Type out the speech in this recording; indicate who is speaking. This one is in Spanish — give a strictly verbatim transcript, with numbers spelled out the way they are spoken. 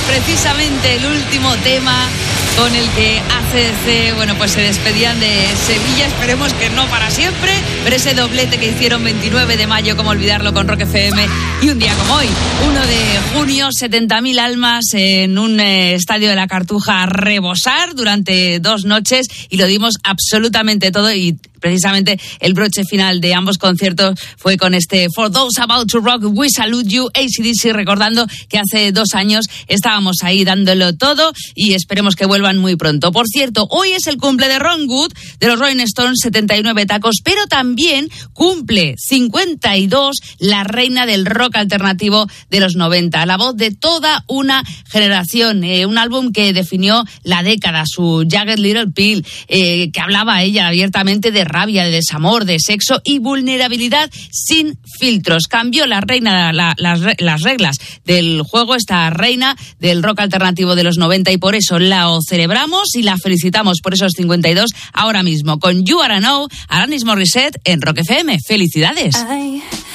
Speaker 1: precisamente el último tema con el que A C D C, bueno, pues se despedían de Sevilla, esperemos que no para siempre, pero ese doblete que hicieron veintinueve de mayo, como olvidarlo, con Rock F M, y un día como hoy, uno de junio, setenta mil almas en un eh, estadio de la Cartuja a rebosar durante dos noches, y lo dimos absolutamente todo, y precisamente el broche final de ambos conciertos fue con este For Those About to Rock, We Salute You, A C D C, recordando que hace dos años estábamos ahí dándolo todo y esperemos que vuelvan muy pronto. Por cierto, hoy es el cumple de Ron Wood, de los Rolling Stones, setenta y nueve tacos, pero también cumple cincuenta y dos la reina del rock alternativo de los noventa, la voz de toda una generación, eh, un álbum que definió la década, su Jagged Little Pill, eh, que hablaba ella abiertamente de rabia, de desamor, de sexo y vulnerabilidad sin filtros. Cambió la reina, la, las, las reglas del juego, esta reina del rock alternativo de los noventa, y por eso la celebramos y la felicitamos por esos cincuenta y dos ahora mismo con You Are a Know, Alanis Morissette en Rock F M. ¡Felicidades!
Speaker 2: I...